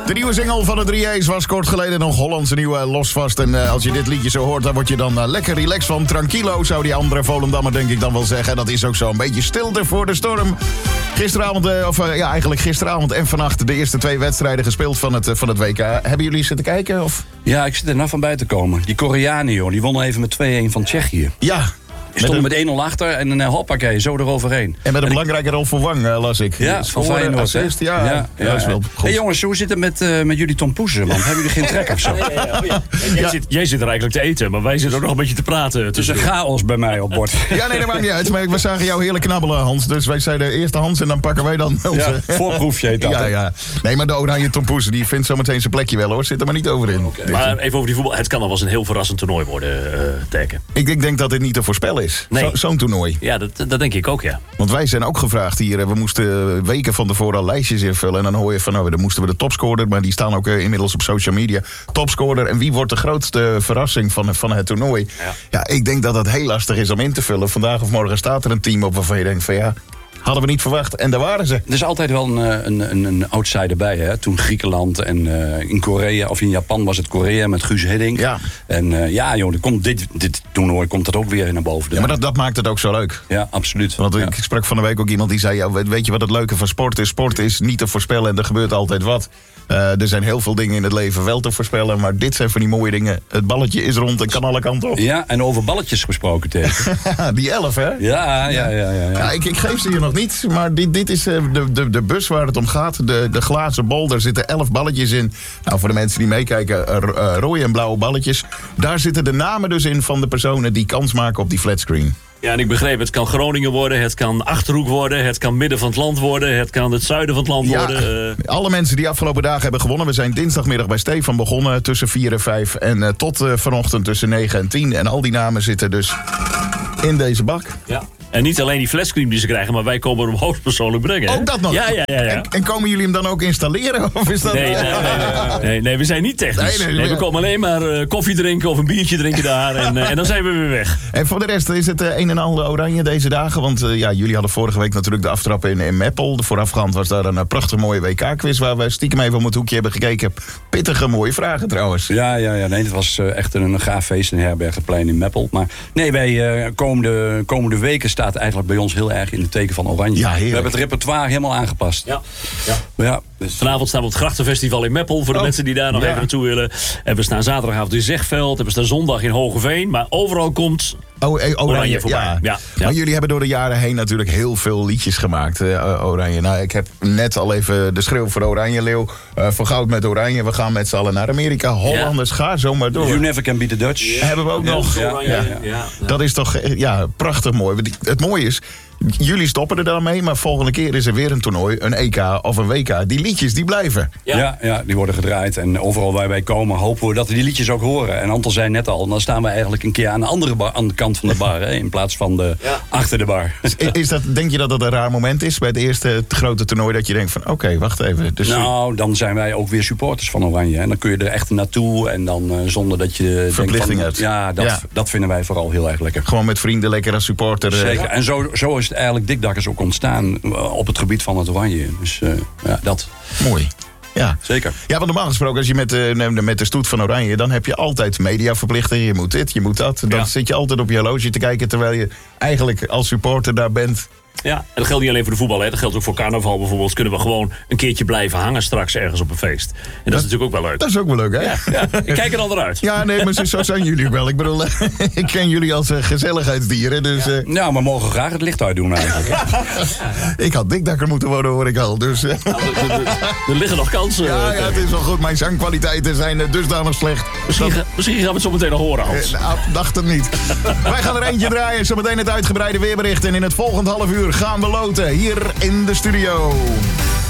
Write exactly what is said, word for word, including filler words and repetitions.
De nieuwe single van de drie A's was kort geleden nog Hollandse nieuwe Losvast. En uh, als je dit liedje zo hoort, dan word je dan uh, lekker relaxed van. Tranquilo, zou die andere Volendammer denk ik dan wel zeggen. Dat is ook zo een beetje stilte voor de storm. Gisteravond, uh, of uh, ja, eigenlijk gisteravond en vannacht de eerste twee wedstrijden gespeeld van het, uh, van het W K. Hebben jullie zitten kijken? Of? Ja, ik zit er nou van bij te komen. Die Koreanen, joh, die wonnen even met twee-een van Tsjechië. Ja. Die stonden met één-nul achter en een uh, hoppakee, zo eroverheen. En met een belangrijke rol voor Wang, uh, las ik. Ja, van Feyenoord. Assist, ja. ja, ja, ja, is wel goed. Hey jongens, hoe zit het met, uh, met jullie Tom Poesen? Want hebben jullie geen trek of zo? Ja, ja, ja, ja. Jij, Ja. zit, jij zit er eigenlijk te eten, maar wij zitten ook nog een beetje te praten. Het is een chaos bij mij op bord. Ja, nee, dat maakt niet uit. Maar we zagen jou heerlijk knabbelen, Hans. Dus wij zeiden eerst de Hans en dan pakken wij dan onze... Ja, voorproefje heet dat. Ja, ja. Nee, maar de oranje Tom Poesen, die vindt zometeen zijn plekje wel, hoor. Zit er maar niet over in. Okay. Maar even over die voetbal. Het kan al wel eens een heel verrassend toernooi worden, uh, Tekken. Ik, ik denk dat dit niet te voorspellen is. Nee. Zo, zo'n toernooi. Ja, dat, dat denk ik ook, ja. Want wij zijn ook gevraagd hier. We moesten weken van tevoren al lijstjes invullen. En dan hoor je van, nou, dan moesten we de topscorer. Maar die staan ook uh, inmiddels op social media. Topscorer. En wie wordt de grootste verrassing van, van het toernooi? Ja. ja, ik denk dat dat heel lastig is om in te vullen. Vandaag of morgen staat er een team op waarvan je denkt van ja... Hadden we niet verwacht. En daar waren ze. Er is altijd wel een, een, een, een outsider bij. Hè? Toen Griekenland en uh, in Korea of in Japan was het Korea met Guus Hiddink. Ja. En uh, ja, joh, er komt dit, dit toernooi komt dat ook weer naar boven. Ja, maar dat, dat maakt het ook zo leuk. Ja, absoluut. Want ja. ik sprak van de week ook iemand die zei... Ja, weet je wat het leuke van sport is? Sport is niet te voorspellen en er gebeurt altijd wat. Uh, er zijn heel veel dingen in het leven wel te voorspellen. Maar dit zijn van die mooie dingen. Het balletje is rond en kan alle kanten op. Ja, en over balletjes gesproken tegen. Die elf, hè? Ja, ja, ja. ja, ja. ja ik, ik geef ze hier nog niet. Maar dit, dit is uh, de, de, de bus waar het om gaat. De, de glazen bol, daar zitten elf balletjes in. Nou, voor de mensen die meekijken, uh, uh, rode en blauwe balletjes. Daar zitten de namen dus in van de personen die kans maken op die flatscreen. Ja, en ik begreep, het kan Groningen worden, het kan Achterhoek worden, het kan midden van het land worden, het kan het zuiden van het land ja, worden. Uh... Alle mensen die afgelopen dagen hebben gewonnen. We zijn dinsdagmiddag bij Stefan begonnen tussen vier en vijf. En uh, tot uh, vanochtend tussen negen en tien. En al die namen zitten dus in deze bak. Ja. En niet alleen die flatscreen die ze krijgen, maar wij komen hem hoogstpersoonlijk brengen. Hè? Ook dat nog? Ja, ja, ja. ja. En, en komen jullie hem dan ook installeren? Of is dat... Nee, nee, nee, nee, nee, nee, we zijn niet technisch. Nee, nee, nee, we komen alleen maar uh, koffie drinken of een biertje drinken daar. En, uh, en dan zijn we weer weg. En voor de rest is het uh, een en ander oranje deze dagen. Want uh, ja, jullie hadden vorige week natuurlijk de aftrap in, in Meppel. De voorafgaand was daar een uh, prachtig mooie W K-quiz... waar we stiekem even om het hoekje hebben gekeken. Pittige mooie vragen trouwens. Ja, ja, ja. Nee, het was uh, echt een, een gaaf feest in Herbergenplein in Meppel. Maar nee, wij uh, komende, komende weken staat eigenlijk bij ons heel erg in het teken van oranje. Ja, we hebben het repertoire helemaal aangepast. Ja, ja. ja dus vanavond staan we op het Grachtenfestival in Meppel... voor de oh, mensen die daar nog ja. even naartoe willen. En we staan zaterdagavond in Zegveld. En we staan zondag in Hogeveen. Maar overal komt... Oh, eh, oranje, oranje voorbij. Ja. Ja, ja. Maar jullie hebben door de jaren heen natuurlijk heel veel liedjes gemaakt, uh, Oranje. Nou, ik heb net al even de schreeuw voor Oranje Leeuw. Uh, voor goud met Oranje. We gaan met z'n allen naar Amerika. Hollanders, ja. ga zo maar door. You never can beat the Dutch. Ja. Hebben we ook ja, nog. Ja, ja, ja, ja. Dat is toch ja, prachtig mooi. Het mooie is... Jullie stoppen er dan mee, maar volgende keer is er weer een toernooi, een E K of een W K. Die liedjes, die blijven. Ja, ja, ja die worden gedraaid. En overal waar wij komen hopen we dat we die liedjes ook horen. En Anton zei net al, dan staan we eigenlijk een keer aan de andere bar, aan de kant van de bar. Hè, in plaats van de, ja. achter de bar. Is, is dat, denk je dat dat een raar moment is bij het eerste het grote toernooi? Dat je denkt van, oké, okay, wacht even. Dus nou, dan zijn wij ook weer supporters van Oranje. En dan kun je er echt naartoe. En dan uh, zonder dat je verplichting denkt van, ja, dat, ja, dat vinden wij vooral heel erg lekker. Gewoon met vrienden lekker als supporter. Zeker. Ja. En zo, zo is het eigenlijk dikdakkers ook ontstaan op het gebied van het Oranje. Dus uh, ja, dat. Mooi. Ja, zeker. Ja, want normaal gesproken, als je met de, met de stoet van Oranje... dan heb je altijd mediaverplichtingen. Je moet dit, je moet dat. Dan ja. zit je altijd op je horloge te kijken... terwijl je eigenlijk als supporter daar bent... Ja, en dat geldt niet alleen voor de voetbal, hè. Dat geldt ook voor carnaval bijvoorbeeld. Kunnen we gewoon een keertje blijven hangen straks ergens op een feest. En dat, dat is natuurlijk ook wel leuk. Dat is ook wel leuk, hè? Ja, ja. Ik kijk er al naar uit. Ja, nee, maar zo zijn jullie ook wel. Ik bedoel, ik ken jullie als uh, gezelligheidsdieren, dus... Uh... Ja, maar we mogen graag het licht uitdoen eigenlijk. Ja. Ik had dikdakker moeten worden, hoor ik al. Dus, uh... nou, er, er, er liggen nog kansen. Ja, ja, het is wel goed. Mijn zangkwaliteiten zijn uh, dusdanig slecht. Misschien, dat... ga, misschien gaan we het zo meteen nog horen, Hans. Uh, nou, dacht het niet. Wij gaan er eentje draaien. Zometeen het uitgebreide weerbericht. En in het volgende half uur gaan we loten. Hier in de studio.